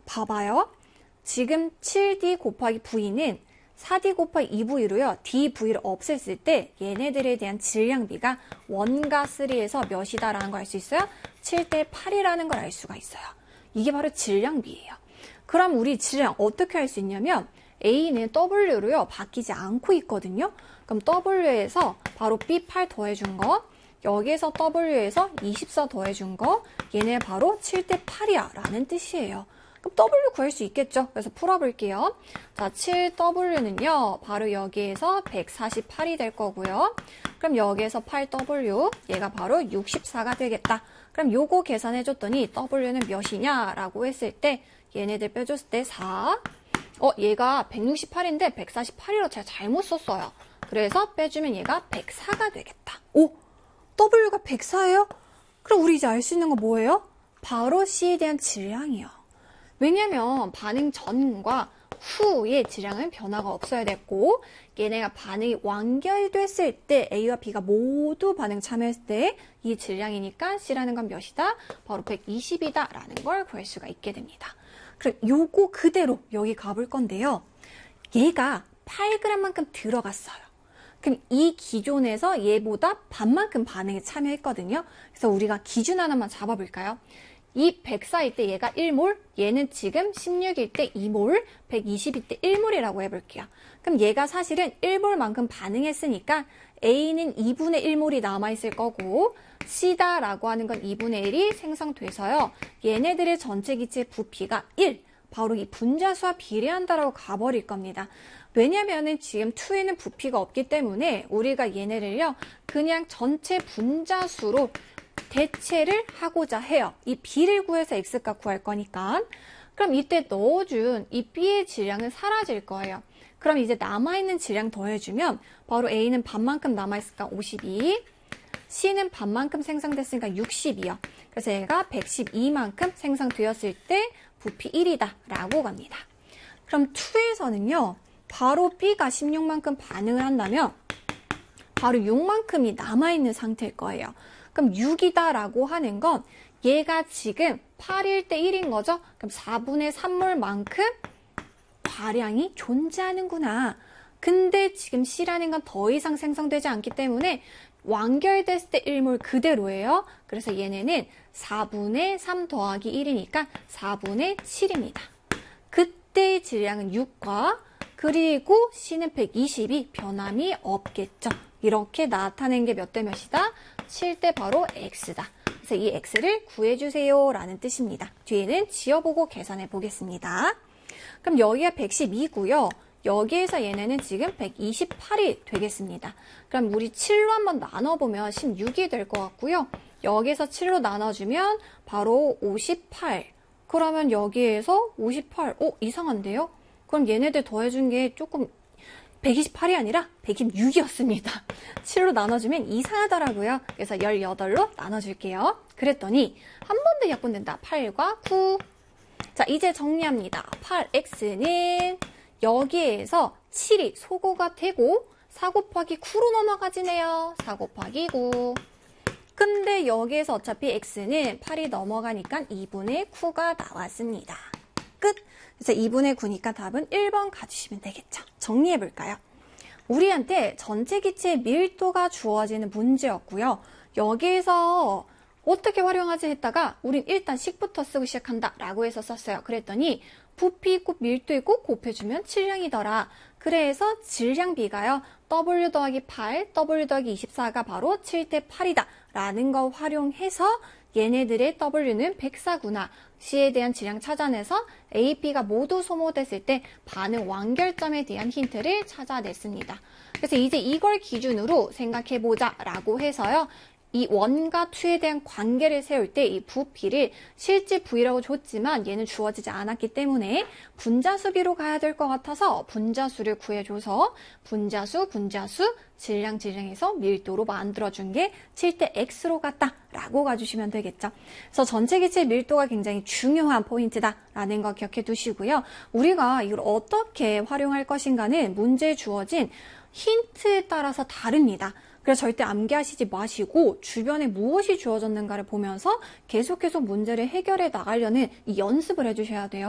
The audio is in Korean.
봐봐요. 지금 7D 곱하기 V는 4D 곱하기 2V로요. DV를 없앴을 때 얘네들에 대한 질량비가 1과 3에서 몇이다라는 걸 알 수 있어요? 7대 8이라는 걸 알 수가 있어요. 이게 바로 질량비예요. 그럼 우리 질량 어떻게 할 수 있냐면 A는 W로요. 바뀌지 않고 있거든요. 그럼 W에서 바로 B8 더해준 거, 여기에서 W에서 24 더해준 거, 얘네 바로 7대 8이야 라는 뜻이에요. 그럼 W 구할 수 있겠죠? 그래서 풀어볼게요. 자, 7W는요, 바로 여기에서 148이 될 거고요. 그럼 여기에서 8W, 얘가 바로 64가 되겠다. 그럼 요거 계산해줬더니 W는 몇이냐? 라고 했을 때, 얘네들 빼줬을 때 4. 얘가 168인데 148이라 제가 잘못 썼어요. 그래서 빼주면 얘가 104가 되겠다. 오! W가 104예요? 그럼 우리 이제 알 수 있는 거 뭐예요? 바로 C에 대한 질량이요. 왜냐면 반응 전과 후의 질량은 변화가 없어야 됐고 얘네가 반응이 완결됐을 때 A와 B가 모두 반응 참여했을 때 이 질량이니까 C라는 건 몇이다? 바로 120이다 라는 걸 구할 수가 있게 됩니다. 그럼 요거 그대로 여기 가볼 건데요. 얘가 8g만큼 들어갔어요. 그럼 이 기존에서 얘보다 반만큼 반응에 참여했거든요. 그래서 우리가 기준 하나만 잡아볼까요? 이 104일 때 얘가 1몰, 얘는 지금 16일 때 2몰, 120일 때 1몰이라고 해볼게요. 그럼 얘가 사실은 1몰만큼 반응했으니까 A는 2분의 1몰이 남아있을 거고 C다라고 하는 건 2분의 1이 생성돼서요. 얘네들의 전체 기체 부피가 1, 바로 이 분자수와 비례한다라고 가버릴 겁니다. 왜냐면은 지금 2에는 부피가 없기 때문에 우리가 얘네를요. 그냥 전체 분자수로 대체를 하고자 해요. 이 B를 구해서 X값 구할 거니까. 그럼 이때 넣어준 이 B의 질량은 사라질 거예요. 그럼 이제 남아있는 질량 더해주면 바로 A는 반만큼 남아있으니까 52, C는 반만큼 생성됐으니까 60이요. 그래서 얘가 112만큼 생성되었을 때 부피 1이다 라고 갑니다. 그럼 2에서는요. 바로 B가 16만큼 반응을 한다면 바로 6만큼이 남아있는 상태일 거예요. 그럼 6이다 라고 하는 건 얘가 지금 8일 때 1인 거죠? 그럼 4분의 3몰만큼 과량이 존재하는구나. 근데 지금 C라는 건 더 이상 생성되지 않기 때문에 완결됐을 때 1몰 그대로예요. 그래서 얘네는 4분의 3 더하기 1이니까 4분의 7입니다. 그때의 질량은 6과 그리고 C는 120이 변함이 없겠죠. 이렇게 나타낸 게 몇 대 몇이다? 7대 바로 X다. 그래서 이 X를 구해주세요 라는 뜻입니다. 뒤에는 지어보고 계산해 보겠습니다. 그럼 여기가 112고요. 여기에서 얘네는 지금 128이 되겠습니다. 그럼 우리 7로 한번 나눠보면 16이 될 것 같고요. 여기에서 7로 나눠주면 바로 58. 그러면 여기에서 58. 이상한데요? 그럼 얘네들 더해준 게 조금 128이 아니라 126이었습니다. 7로 나눠주면 이상하더라고요. 그래서 18로 나눠줄게요. 그랬더니 한 번 더 약분된다. 8과 9. 자, 이제 정리합니다. 8x는 여기에서 7이 소거가 되고 4 곱하기 9로 넘어가지네요. 4 곱하기 9. 근데 여기에서 어차피 x는 8이 넘어가니까 2분의 9가 나왔습니다. 끝! 그래서 2분의 9니까 답은 1번 가주시면 되겠죠. 정리해볼까요? 우리한테 전체 기체의 밀도가 주어지는 문제였고요. 여기에서 어떻게 활용하지 했다가 우린 일단 식부터 쓰고 시작한다 라고 해서 썼어요. 그랬더니 부피 있고 밀도 있고 곱해주면 질량이더라. 그래서 질량비가요. W 더하기 8, W 더하기 24가 바로 7대 8이다 라는 거 활용해서 얘네들의 W는 104구나. C에 대한 질량 찾아내서 A, B가 모두 소모됐을 때 반응 완결점에 대한 힌트를 찾아냈습니다. 그래서 이제 이걸 기준으로 생각해보자 라고 해서요. 이 1과 2에 대한 관계를 세울 때 이 부피를 실제 V라고 줬지만 얘는 주어지지 않았기 때문에 분자수비로 가야 될 것 같아서 분자수를 구해줘서 분자수, 질량에서 밀도로 만들어준 게 7대 X로 갔다 라고 가주시면 되겠죠. 그래서 전체 기체의 밀도가 굉장히 중요한 포인트다라는 거 기억해 두시고요. 우리가 이걸 어떻게 활용할 것인가는 문제에 주어진 힌트에 따라서 다릅니다. 그래서 절대 암기하시지 마시고 주변에 무엇이 주어졌는가를 보면서 계속 문제를 해결해 나가려는 이 연습을 해주셔야 돼요.